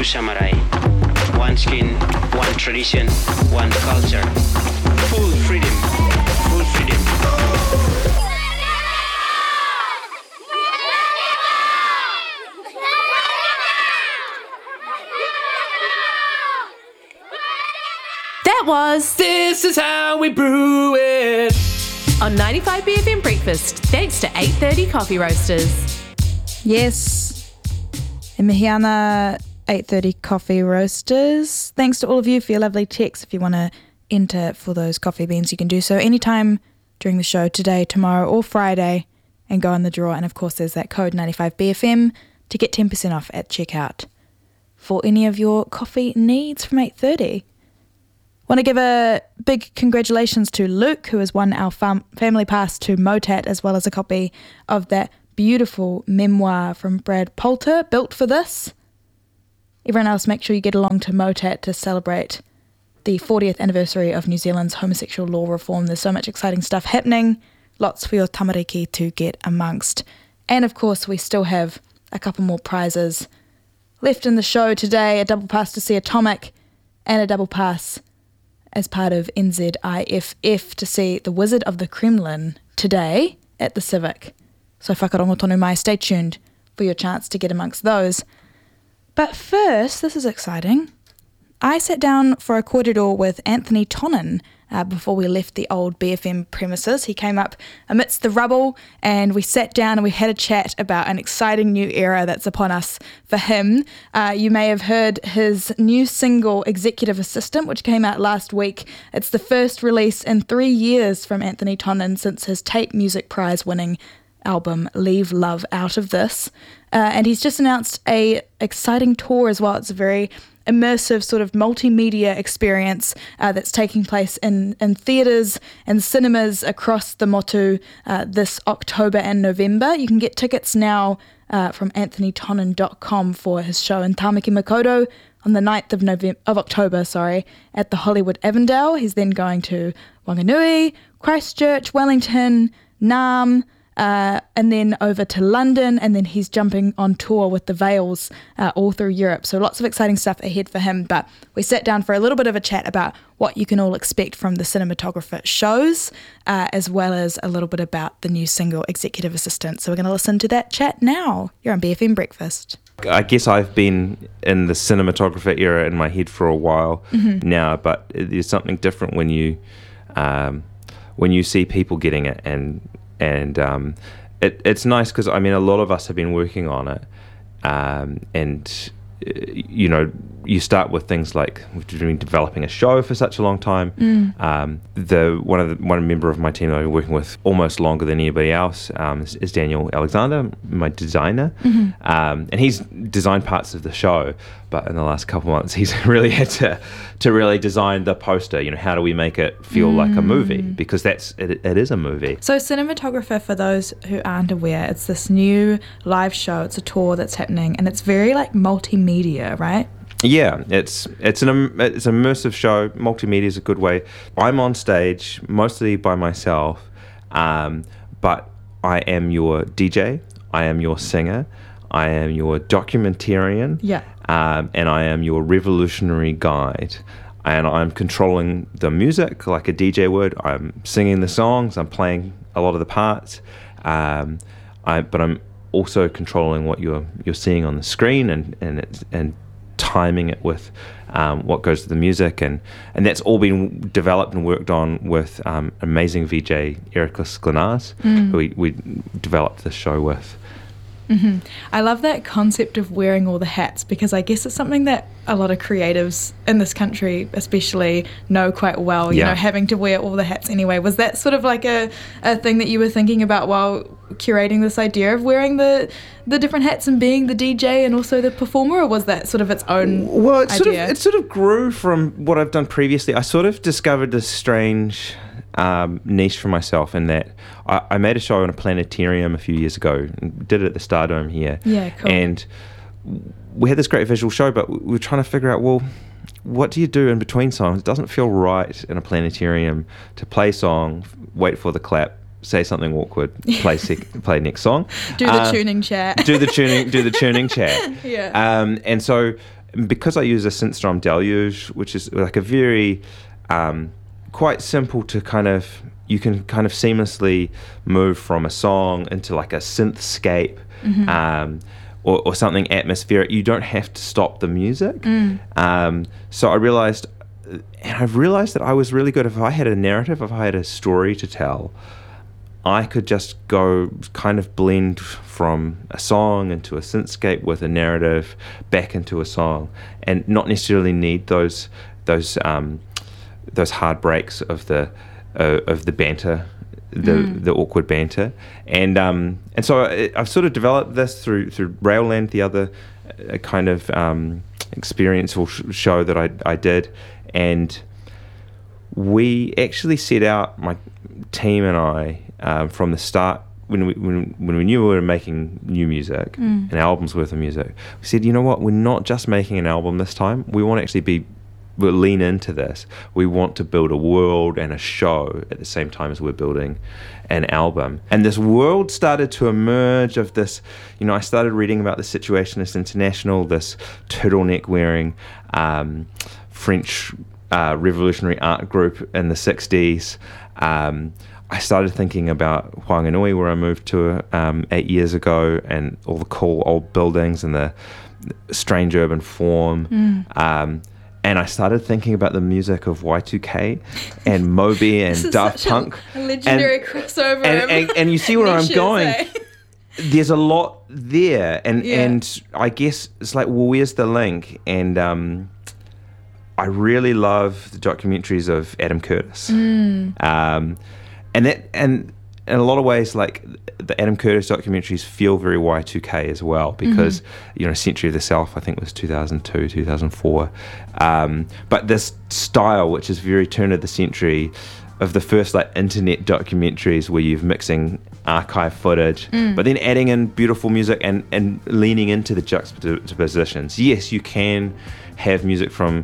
samurai. One skin, one tradition, one culture. Full freedom. Full freedom. That was This Is How We Brew It on 95 BFM Breakfast, thanks to 8:30 Coffee Roasters. Yes. E mihi ana 8:30 Coffee Roasters. Thanks to all of you for your lovely texts. If you want to enter for those coffee beans, you can do so anytime during the show, today, tomorrow or Friday, and go in the draw. And of course there's that code 95BFM to get 10% off at checkout for any of your coffee needs from 8:30. Want to give a big congratulations to Luke, who has won our family pass to Motat, as well as a copy of that beautiful memoir from Brad Poulter, Built for This. Everyone else, make sure you get along to Motat to celebrate the 40th anniversary of New Zealand's homosexual law reform. There's so much exciting stuff happening, lots for your tamariki to get amongst. And of course, we still have a couple more prizes left in the show today, a double pass to see Atomic and a double pass as part of NZIFF to see The Wizard of the Kremlin today at the Civic. So whakarongo tonu mai, stay tuned for your chance to get amongst those. But first, this is exciting. I sat down for a kōrero with Anthony Tonnon before we left the old BFM premises. He came up amidst the rubble and we sat down and we had a chat about an exciting new era that's upon us for him. You may have heard his new single, Executive Assistant, which came out last week. It's the first release in 3 years from Anthony Tonnon since his Tape Music Prize winning album Leave Love Out of This. And he's just announced a exciting tour as well. It's a very immersive sort of multimedia experience that's taking place in theatres and cinemas across the Motu this October and November. You can get tickets now from anthonytonnon.com for his show in Tāmaki Makaurau on the 9th of October, at the Hollywood Avondale. He's then going to Wanganui, Christchurch, Wellington, Naarm, and then over to London, and then he's jumping on tour with the Veils all through Europe. So lots of exciting stuff ahead for him. But we sat down for a little bit of a chat about what you can all expect from the cinematographer shows, as well as a little bit about the new single, Executive Assistant. So we're going to listen to that chat now. You're on BFM Breakfast. I guess I've been in the cinematographer era in my head for a while now, but there's something different when you see people getting it, and it's nice because I mean a lot of us have been working on it, and you know, you start with things like we've been developing a show for such a long time. One member of my team that I've been working with almost longer than anybody else is Daniel Alexander, my designer, and he's designed parts of the show. But in the last couple of months, he's really had to really design the poster. You know, how do we make it feel like a movie? Because it is a movie. So cinematographer, for those who aren't aware, it's this new live show. It's a tour that's happening, and it's very like multimedia, right? Yeah, it's an immersive show. Multimedia is a good way. I'm on stage mostly by myself, but I am your DJ. I am your singer. I am your documentarian. Yeah. And I am your revolutionary guide. And I'm controlling the music like a DJ would. I'm singing the songs. I'm playing a lot of the parts. But I'm also controlling what you're seeing on the screen and timing it with what goes to the music. And that's all been developed and worked on with amazing VJ Erica Sklenas, who we developed this show with. I love that concept of wearing all the hats, because I guess it's something that a lot of creatives in this country especially know quite well, you know, having to wear all the hats anyway. Was that sort of like a thing that you were thinking about while curating this idea of wearing the different hats and being the DJ and also the performer, or was that sort of its own idea? It sort of grew from what I've done previously. I sort of discovered this strange niche for myself in that I made a show in a planetarium a few years ago and did it at the Stardome here. Yeah, cool. And we had this great visual show, but we were trying to figure out, well, what do you do in between songs? It doesn't feel right in a planetarium to play song, wait for the clap, say something awkward, play next song. Do the tuning chat. Do the tuning chat. Yeah. And so because I use a synth drum Deluge, which is like a very quite simple to you can kind of seamlessly move from a song into like a synthscape, or something atmospheric. You don't have to stop the music. So I've realized that I was really good. If I had a narrative, if I had a story to tell, I could just go kind of blend from a song into a synthscape with a narrative back into a song, and not necessarily need those hard breaks of the banter, the awkward banter, and so I've sort of developed this through Railland, the other kind of experiential show that I did, and we actually set out, my team and I, from the start, when we knew we were making new music, an album's worth of music, we said, you know what, we're not just making an album this time. We want to actually we'll lean into this. We want to build a world and a show at the same time as we're building an album. And this world started to emerge of this, I started reading about the Situationist International, this turtleneck wearing French revolutionary art group in the 60s. I started thinking about Whanganui, where I moved to 8 years ago, and all the cool old buildings and the strange urban form. And I started thinking about the music of Y2K and Moby and Daft Punk. A legendary crossover. And you see where I'm going. There's a lot there. And I guess it's like, well, where's the link? And I really love the documentaries of Adam Curtis. And in a lot of ways, like the Adam Curtis documentaries feel very Y2K as well, because Century of the Self, I think, was 2002, 2004. But this style, which is very turn of the century, of the first like internet documentaries where you're mixing archive footage, but then adding in beautiful music and leaning into the juxtapositions. Yes, you can have music from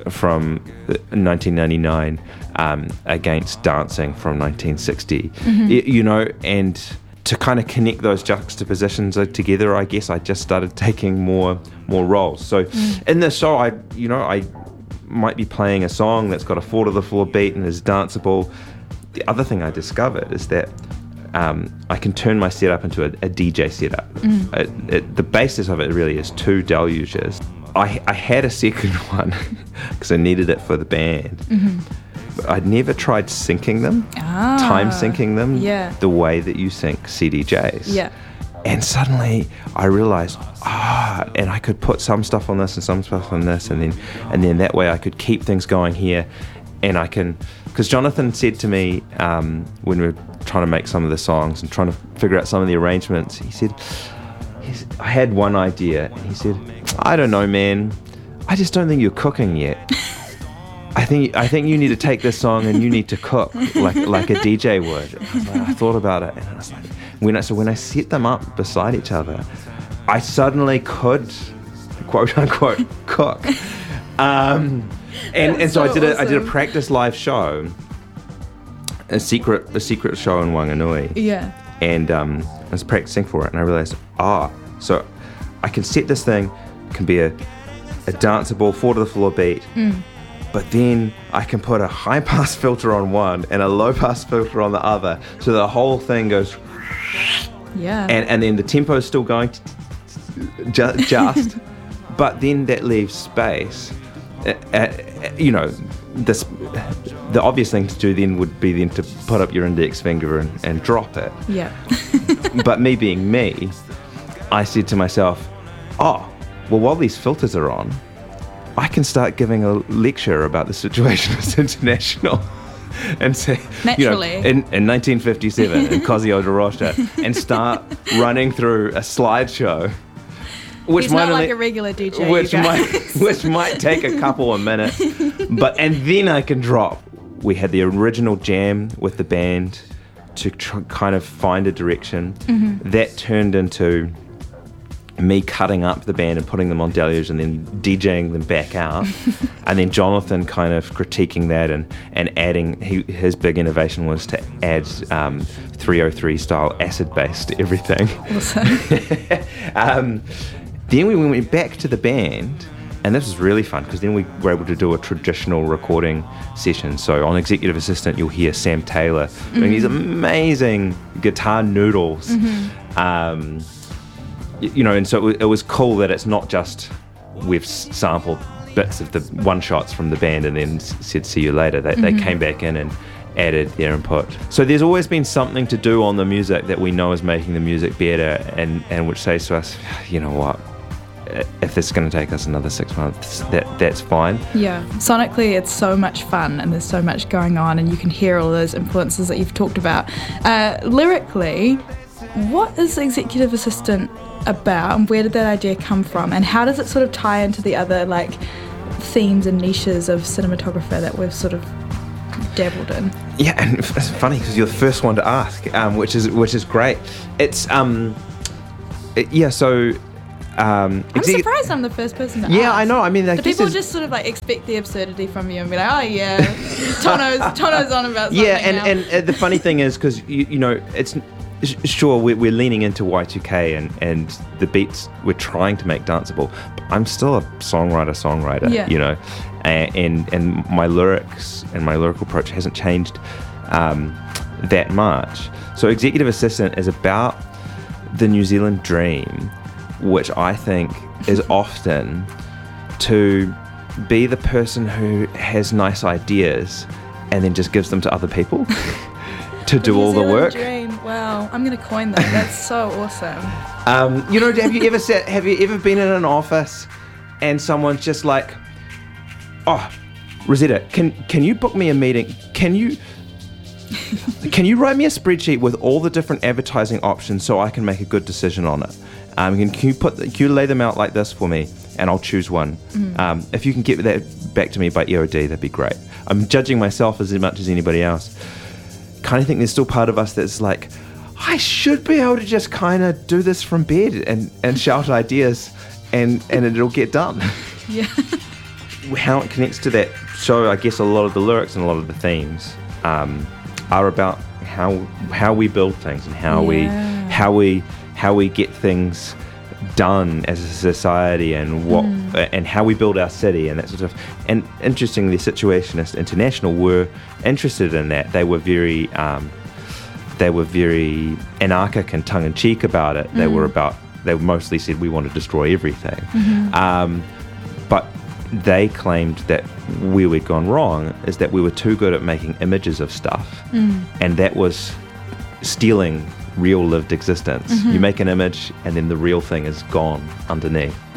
1999 against dancing from 1960, and to kind of connect those juxtapositions together, I guess I just started taking more roles. So in this show, I might be playing a song that's got a 4-to-the-floor beat and is danceable. The other thing I discovered is that I can turn my setup into a DJ setup. The basis of it really is 2 deluges. I had a second one because I needed it for the band. But I'd never tried syncing them, time syncing them, the way that you sync CDJs. Yeah. And suddenly I realized, and I could put some stuff on this and some stuff on this, and then that way I could keep things going here, and I can, because Jonathan said to me when we were trying to make some of the songs and trying to figure out some of the arrangements, he said, I had one idea, and he said, I don't know, man, I just don't think you're cooking yet. I think you need to take this song and you need to cook like a DJ would. I thought about it, and I was like, when I set them up beside each other, I suddenly could, quote unquote, cook. And so I did a practice live show, a secret show in Whanganui. Yeah. And I was practicing for it, and I realized, so I can set this thing, it can be a danceable 4-to-the-floor beat. But then I can put a high-pass filter on one and a low-pass filter on the other, so the whole thing goes. Yeah. And then the tempo is still going just, but then that leaves space. The obvious thing to do then would be to put up your index finger and drop it. Yeah. But me being me, I said to myself, well, while these filters are on, I can start giving a lecture about the Situationist International and say, naturally, in 1957 in Cosio de Rocha, and start running through a slideshow. Which He's might not like a regular DJ. Which might take a couple of minutes, and then I can drop. We had the original jam with the band to kind of find a direction. That turned into me cutting up the band and putting them on Deluge and then DJing them back out, and then Jonathan kind of critiquing that and adding, his big innovation was to add 303 style acid bass to everything. Awesome. Then we went back to the band And this was really fun because then we were able to do a traditional recording session. So on Executive Assistant, you'll hear Sam Taylor doing these amazing guitar noodles. You know, and so it was cool that it's not just we've sampled bits of the one-shots from the band and then said see you later. They came back in and added their input. So there's always been something to do on the music that we know is making the music better, and which says to us, you know what, if this is going to take us another 6 months, that's fine. Yeah, sonically it's so much fun and there's so much going on and you can hear all those influences that you've talked about. Lyrically, what is Executive Assistant about and where did that idea come from, and how does it sort of tie into the other like themes and niches of cinematographer that we've sort of dabbled in? Yeah, and it's funny because you're the first one to ask, which is great. It's I'm surprised I'm the first person to ask. Yeah, I know. I mean, the people just sort of like expect the absurdity from you and be like, oh yeah, Tono's on about something. Yeah, and the funny thing is because you know it's sure we're leaning into Y2K and the beats we're trying to make danceable. But I'm still a songwriter. Yeah. You know, and my lyrics and my lyrical approach hasn't changed that much. So Executive Assistant is about the New Zealand dream, which I think is often to be the person who has nice ideas and then just gives them to other people to do all the work. Dream. Wow, I'm going to coin that. That's so awesome. You know, have you ever been in an office and someone's just like, oh, Rosetta, can you book me a meeting? Can you write me a spreadsheet with all the different advertising options so I can make a good decision on it? Can you lay them out like this for me and I'll choose one? If you can get that back to me by EOD, that'd be great. I'm judging myself as much as anybody else. Kind of think there's still part of us that's like, I should be able to just kind of do this from bed and shout ideas and it'll get done. Yeah. How it connects to that show, I guess a lot of the lyrics and a lot of the themes are about how we build things and how we get things done as a society and what and how we build our city and that sort of stuff. And interestingly, Situationist International were interested in that. They were very anarchic and tongue-in-cheek about it. They mostly said we want to destroy everything. But they claimed that where we'd gone wrong is that we were too good at making images of stuff, and that was stealing real lived existence. You make an image and then the real thing is gone underneath.